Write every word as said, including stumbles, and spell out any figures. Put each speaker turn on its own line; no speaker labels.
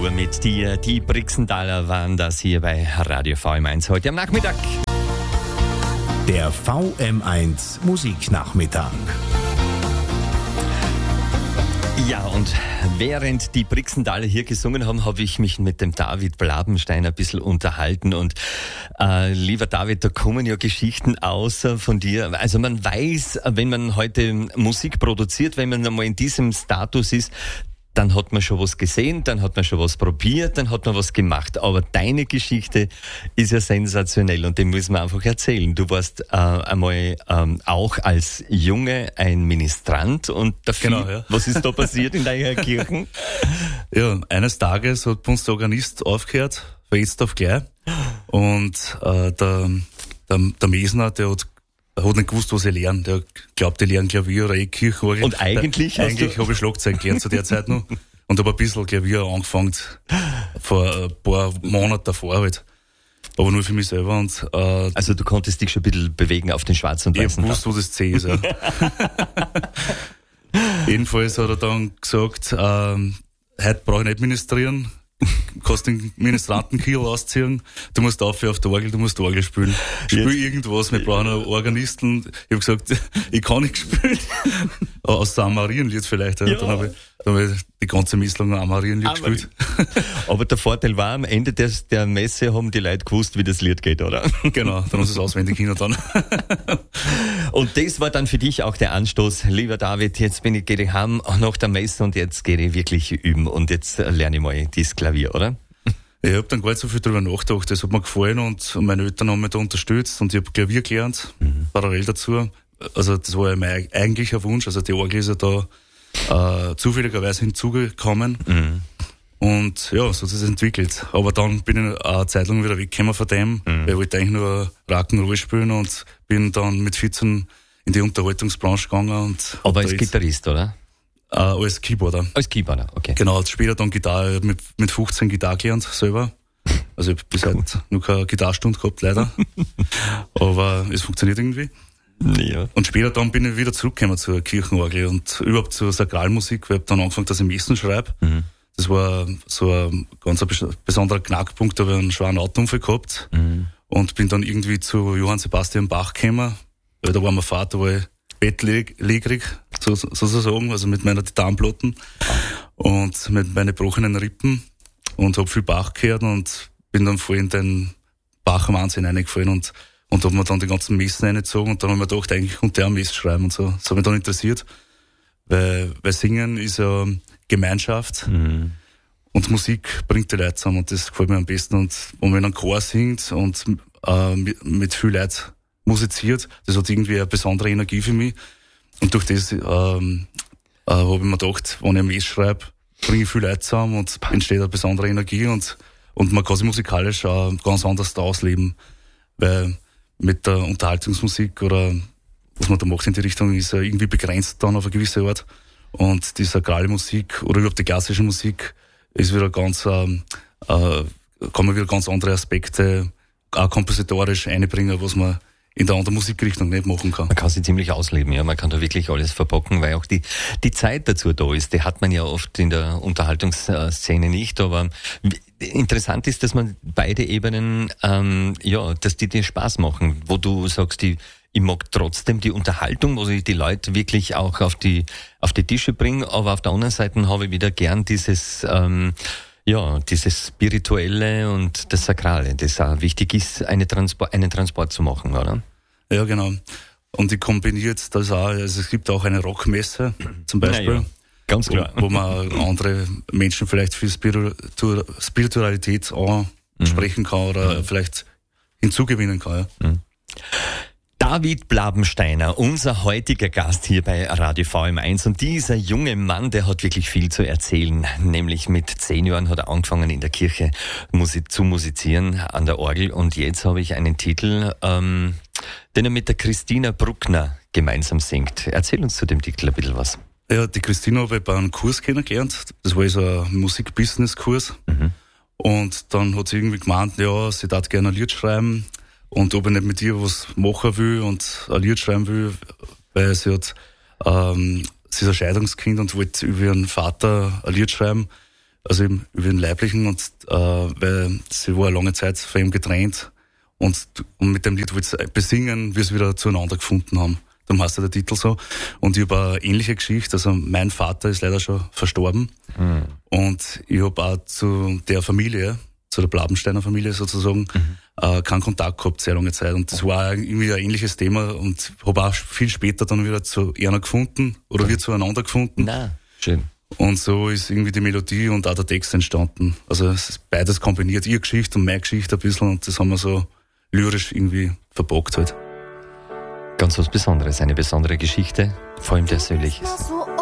Nur mit dir. Die Brixenthaler waren das hier bei Radio V M eins heute am Nachmittag.
Der V M eins Musiknachmittag.
Ja, und während die Brixenthaler hier gesungen haben, habe ich mich mit dem David Blabenstein ein bisschen unterhalten. Und äh, lieber David, da kommen ja Geschichten aus von dir. Also man weiß, wenn man heute Musik produziert, wenn man einmal in diesem Status ist, dann hat man schon was gesehen, dann hat man schon was probiert, dann hat man was gemacht. Aber deine Geschichte ist ja sensationell und die müssen wir einfach erzählen. Du warst äh, einmal ähm, auch als Junge ein Ministrant und dafür,
genau, ja.
Was ist da passiert in deiner Kirche?
Ja, eines Tages hat bei uns der Organist aufgehört, von jetzt auf gleich. Und äh, der, der, der Mesner, der hat Er hat nicht gewusst, was ich lerne. Der glaubt, ich lerne Klavier oder eh Kirchenorgel.
Und eigentlich
der, Eigentlich habe ich Schlagzeug gelernt zu der Zeit noch. Und habe ein bisschen Klavier angefangen vor ein paar Monaten davor halt. Aber nur für mich selber. Und, äh,
also du konntest dich schon ein bisschen bewegen auf den schwarzen und weißen.
Ich wusste, wo das C ist. Ja. Jedenfalls hat er dann gesagt, äh, heute brauche ich nicht ministrieren. Du kannst den Ministrantenkiel ausziehen, du musst aufhören auf der Orgel, du musst Orgel spielen. Spiel Jetzt. irgendwas, wir brauchen einen Organisten. Ich habe gesagt, ich kann nicht spielen. Außer ein Marienlied vielleicht. Ja. Dann habe ich, dann hab ich die ganze Misslang ein Marienlied Aber gespielt.
Aber der Vorteil war, am Ende des, der Messe haben die Leute gewusst, wie das Lied geht, oder?
Genau, dann haben sie es auswendig hin und dann.
Und das war dann für dich auch der Anstoß, lieber David, jetzt bin ich, gehe ich heim nach der Messe und jetzt gehe ich wirklich üben und jetzt lerne ich mal dieses Klavier, oder?
Ich habe dann gar nicht so viel drüber nachgedacht, das hat mir gefallen und meine Eltern haben mich da unterstützt und ich habe Klavier gelernt, mhm. parallel dazu. Also das war ja mein eigentlicher Wunsch, also die Orgel ist ja da äh, zufälligerweise hinzugekommen. Mhm. Und ja, so hat es entwickelt. Aber dann bin ich eine Zeit lang wieder weggekommen von dem, mhm. weil ich wollte eigentlich nur Rock'n'Roll spielen und bin dann mit vierzehn in die Unterhaltungsbranche gegangen. Und
Aber als Gitarrist, oder?
Äh, als Keyboarder.
Als Keyboarder, okay.
Genau, später dann Gitarre, mit, mit fünfzehn Gitarre gelernt selber. Also ich habe bis heute noch keine Gitarrstunde gehabt, leider. Aber es funktioniert irgendwie.
Ja.
Und später dann bin ich wieder zurückgekommen zur Kirchenorgel und überhaupt zur Sakralmusik, weil ich habe dann angefangen, dass ich Messen schreibe. Mhm. Das war so ein ganz besonderer Knackpunkt, da habe ich einen schweren Autounfall gehabt mhm. und bin dann irgendwie zu Johann Sebastian Bach gekommen, weil da war mein Vater, war ich bettlägerig, so, sozusagen, also mit meiner Titanplatten und mit meinen gebrochenen Rippen und habe viel Bach gehört und bin dann voll in den Bach-Wahnsinn reingefallen und und habe mir dann die ganzen Messen reingezogen und dann habe ich mir gedacht, eigentlich könnte ich auch Mess schreiben und so. Das hat mich dann interessiert, weil, weil Singen ist ja Gemeinschaft mhm. und Musik bringt die Leute zusammen und das gefällt mir am besten. Und wenn man in einem Chor singt und äh, mit, mit viel Leuten musiziert, das hat irgendwie eine besondere Energie für mich. Und durch das ähm, äh, habe ich mir gedacht, wenn ich ein Mess schreibe, bringe ich viel Leute zusammen und entsteht eine besondere Energie und, und man kann sich musikalisch auch ganz anders da ausleben, weil mit der Unterhaltungsmusik oder was man da macht in die Richtung ist ja irgendwie begrenzt dann auf eine gewisse Art. Und die sakrale Musik oder überhaupt die klassische Musik ist wieder ganz, äh, äh, kann man wieder ganz andere Aspekte auch kompositorisch einbringen, was man in der anderen Musikrichtung nicht machen kann.
Man kann sie ziemlich ausleben, ja. Man kann da wirklich alles verpacken, weil auch die, die Zeit dazu da ist. Die hat man ja oft in der Unterhaltungsszene nicht, aber interessant ist, dass man beide Ebenen, ähm, ja, dass die dir Spaß machen, wo du sagst, die, ich mag trotzdem die Unterhaltung, wo ich die Leute wirklich auch auf die, auf die Tische bringe, aber auf der anderen Seite habe ich wieder gern dieses, ähm, ja, dieses Spirituelle und das Sakrale, das auch wichtig ist, eine Transport, einen Transport zu machen, oder?
Ja, genau. Und ich kombiniere jetzt das auch, also es gibt auch eine Rockmesse, zum Beispiel.
Ja, ganz klar.
Wo, wo man andere Menschen vielleicht für Spiritu- Spiritualität ansprechen mhm. kann oder mhm. vielleicht hinzugewinnen kann. Ja.
Mhm. David Blabensteiner, unser heutiger Gast hier bei Radio V M eins. Und dieser junge Mann, der hat wirklich viel zu erzählen. Nämlich mit zehn Jahren hat er angefangen in der Kirche Musik zu musizieren an der Orgel. Und jetzt habe ich einen Titel, ähm, den er mit der Christina Bruckner gemeinsam singt. Erzähl uns zu dem Titel ein bisschen was.
Ja, die Christina habe ich bei einem Kurs kennengelernt. Das war so ein Musik-Business-Kurs. Mhm. Und dann hat sie irgendwie gemeint, ja, sie darf gerne ein Lied schreiben. Und ob ich nicht mit ihr was machen will und ein Lied schreiben will, weil sie hat, ähm, sie ist ein Scheidungskind und wollte über ihren Vater ein Lied schreiben, Also eben über den Leiblichen, und äh, weil sie war eine lange Zeit von ihm getrennt, und, und mit dem Lied wollte sie besingen, wie sie wieder zueinander gefunden haben. Darum heißt ja der Titel so. Und ich habe eine ähnliche Geschichte. Also mein Vater ist leider schon verstorben. Mhm. Und ich habe auch zu der Familie, zu der Blabensteiner Familie sozusagen, mhm. äh, keinen Kontakt gehabt, sehr lange Zeit. Und das war irgendwie ein ähnliches Thema, und habe auch viel später dann wieder zu einer gefunden, oder wir zueinander gefunden.
Na, schön.
Und so ist irgendwie die Melodie und auch der Text entstanden. Also es ist beides kombiniert, ihre Geschichte und meine Geschichte ein bisschen, und das haben wir so lyrisch irgendwie verpackt halt.
Ganz was Besonderes, eine besondere Geschichte, vor allem Persönliches.